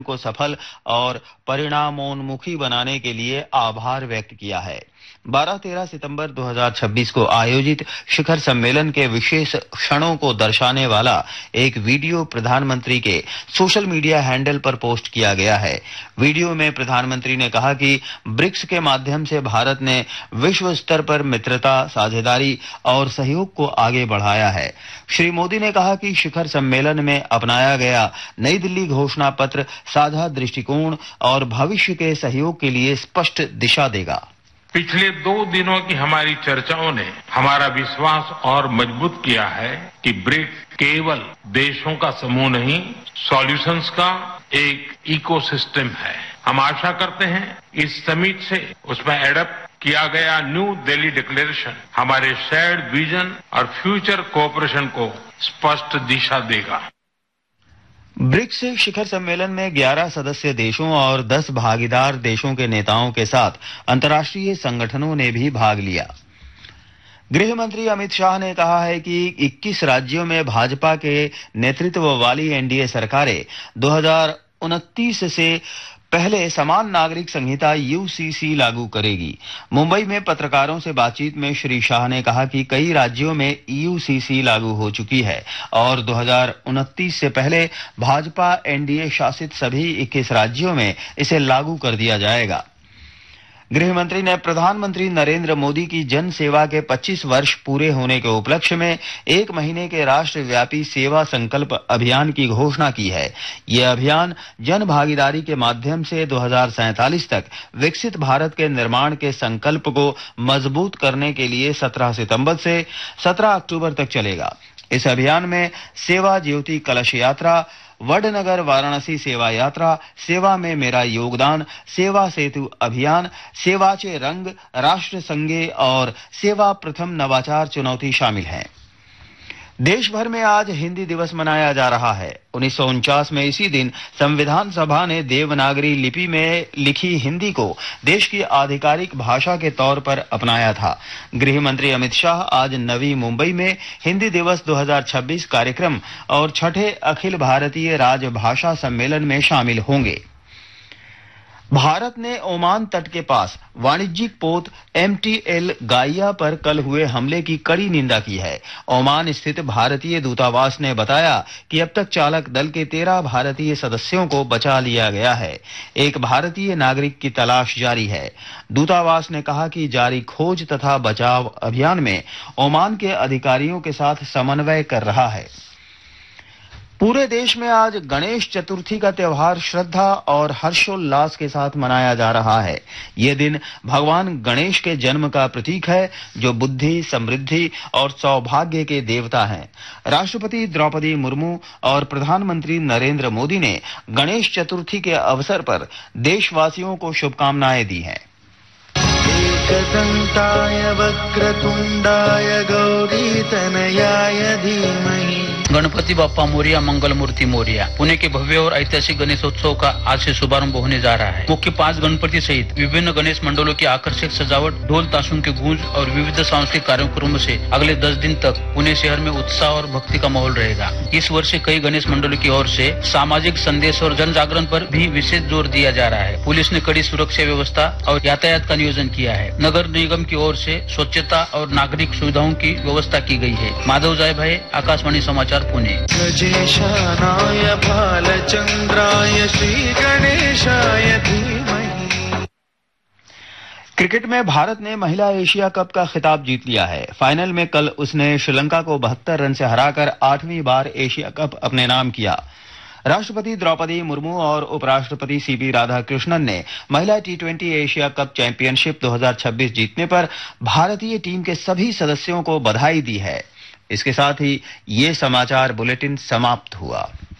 को सफल और परिणामोन्मुखी बनाने के लिए आभार व्यक्त किया है। 12-13 सितंबर 2026 को आयोजित शिखर सम्मेलन के विशेष क्षणों को दर्शाने वाला एक वीडियो प्रधानमंत्री के सोशल मीडिया हैंडल पर पोस्ट किया गया है। वीडियो में प्रधानमंत्री ने कहा कि ब्रिक्स के माध्यम से भारत ने विश्व स्तर पर मित्रता, साझेदारी और सहयोग को आगे बढ़ाया है। श्री मोदी ने कहा कि शिखर सम्मेलन में अपनाया गया नई दिल्ली घोषणा पत्र साझा दृष्टिकोण और भविष्य के सहयोग के लिए स्पष्ट दिशा देगा। पिछले 2 दिनों की हमारी चर्चाओं ने हमारा विश्वास और मजबूत किया है कि ब्रिक्स केवल देशों का समूह नहीं, सॉल्यूशंस का एक इकोसिस्टम है। हम आशा करते हैं इस समिट से उसमें एडप्ट किया गया न्यू दिल्ली डिक्लेरेशन हमारे शेयर्ड विजन और फ्यूचर कोऑपरेशन को स्पष्ट दिशा देगा। ब्रिक्स शिखर सम्मेलन में 11 सदस्य देशों और 10 भागीदार देशों के नेताओं के साथ अंतर्राष्ट्रीय संगठनों ने भी भाग लिया। गृह मंत्री अमित शाह ने कहा है कि 21 राज्यों में भाजपा के नेतृत्व वाली एनडीए सरकारें 2029 से पहले समान नागरिक संहिता यूसीसी लागू करेगी। मुंबई में पत्रकारों से बातचीत में श्री शाह ने कहा कि कई राज्यों में यूसीसी लागू हो चुकी है और 2029 से पहले भाजपा एनडीए शासित सभी 21 राज्यों में इसे लागू कर दिया जाएगा। गृह मंत्री ने प्रधानमंत्री नरेंद्र मोदी की जन सेवा के 25 वर्ष पूरे होने के उपलक्ष्य में 1 महीने के राष्ट्रव्यापी सेवा संकल्प अभियान की घोषणा की है। यह अभियान जन भागीदारी के माध्यम से 2047 तक विकसित भारत के निर्माण के संकल्प को मजबूत करने के लिए 17 सितंबर से 17 अक्टूबर तक चलेगा। इस अभियान में सेवा ज्योति कलश यात्रा, वडनगर वाराणसी सेवा यात्रा, सेवा में मेरा योगदान, सेवा सेतु अभियान, सेवाचे रंग, राष्ट्र संगे और सेवा प्रथम नवाचार चुनौती शामिल हैं। देश भर में आज हिंदी दिवस मनाया जा रहा है। 1949 में इसी दिन संविधान सभा ने देवनागरी लिपि में लिखी हिंदी को देश की आधिकारिक भाषा के तौर पर अपनाया था। गृह मंत्री अमित शाह आज नवी मुंबई में हिंदी दिवस 2026 कार्यक्रम और 6ठे अखिल भारतीय राजभाषा सम्मेलन में शामिल होंगे। भारत ने ओमान तट के पास वाणिज्यिक पोत एमटीएल गाइया पर कल हुए हमले की कड़ी निंदा की है। ओमान स्थित भारतीय दूतावास ने बताया कि अब तक चालक दल के 13 भारतीय सदस्यों को बचा लिया गया है। एक भारतीय नागरिक की तलाश जारी है। दूतावास ने कहा कि जारी खोज तथा बचाव अभियान में ओमान के अधिकारियों के साथ समन्वय कर रहा है। पूरे देश में आज गणेश चतुर्थी का त्यौहार श्रद्धा और हर्षोल्लास के साथ मनाया जा रहा है। ये दिन भगवान गणेश के जन्म का प्रतीक है, जो बुद्धि, समृद्धि और सौभाग्य के देवता हैं। राष्ट्रपति द्रौपदी मुर्मू और प्रधानमंत्री नरेंद्र मोदी ने गणेश चतुर्थी के अवसर पर देशवासियों को शुभकामनाएं दी हैं। एकदन्ताय वक्रतुंडाय गौरीतनयाय धीमहि गणपति बाप्पा मोरिया, मंगल मूर्ति मोरिया। पुणे के भव्य और ऐतिहासिक गणेशोत्सव का आज से शुभारंभ होने जा रहा है। मुख्य 5 गणपति सहित विभिन्न गणेश मंडलों की आकर्षक सजावट, ढोल ताशों की गूंज और विविध सांस्कृतिक कार्यक्रमों से अगले 10 दिन तक पुणे शहर में उत्साह और भक्ति का माहौल रहेगा। इस वर्ष कई गणेश मंडलों की ओर से सामाजिक संदेश और जन जागरण पर भी विशेष जोर दिया जा रहा है। पुलिस ने कड़ी सुरक्षा व्यवस्था और यातायात का नियोजन किया है। नगर निगम की ओर से स्वच्छता और नागरिक सुविधाओं की व्यवस्था की गई है। माधव जाय भाई, आकाशवाणी समाचार, पुणे। गजेशानाय भालचंद्राय श्री गणेशाय धीमहि। क्रिकेट में भारत ने महिला एशिया कप का खिताब जीत लिया है। फाइनल में कल उसने श्रीलंका को 72 रन से हराकर 8वीं बार एशिया कप अपने नाम किया। राष्ट्रपति द्रौपदी मुर्मू और उपराष्ट्रपति सीपी राधाकृष्णन ने महिला टी20 एशिया कप चैंपियनशिप 2026 जीतने पर भारतीय टीम के सभी सदस्यों को बधाई दी है। इसके साथ ही ये समाचार बुलेटिन समाप्त हुआ।